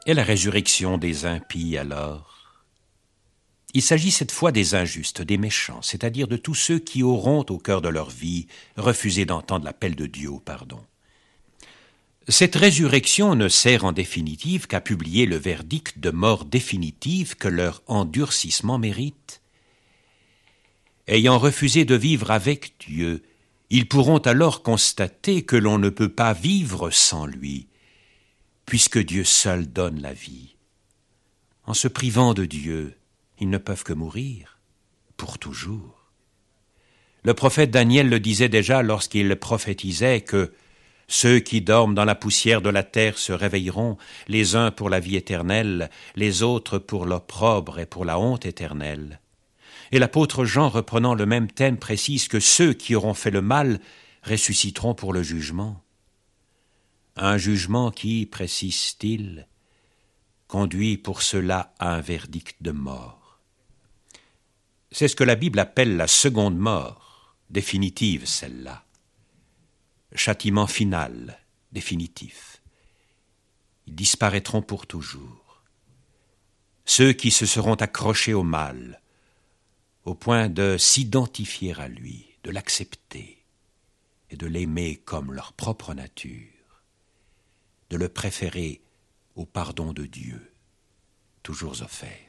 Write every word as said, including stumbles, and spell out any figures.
Et la résurrection des impies alors? Il s'agit cette fois des injustes, des méchants, c'est-à-dire de tous ceux qui auront au cœur de leur vie refusé d'entendre l'appel de Dieu au pardon. Cette résurrection ne sert en définitive qu'à publier le verdict de mort définitive que leur endurcissement mérite. Ayant refusé de vivre avec Dieu, ils pourront alors constater que l'on ne peut pas vivre sans lui, puisque Dieu seul donne la vie. En se privant de Dieu, ils ne peuvent que mourir, pour toujours. Le prophète Daniel le disait déjà lorsqu'il prophétisait que ceux qui dorment dans la poussière de la terre se réveilleront, les uns pour la vie éternelle, les autres pour l'opprobre et pour la honte éternelle. Et l'apôtre Jean, reprenant le même thème, précise que ceux qui auront fait le mal ressusciteront pour le jugement. Un jugement qui, précise-t-il, conduit pour cela à un verdict de mort. C'est ce que la Bible appelle la seconde mort, définitive celle-là. Châtiment final, définitif. Ils disparaîtront pour toujours. Ceux qui se seront accrochés au mal, au point de s'identifier à lui, de l'accepter et de l'aimer comme leur propre nature, de le préférer au pardon de Dieu, toujours offert.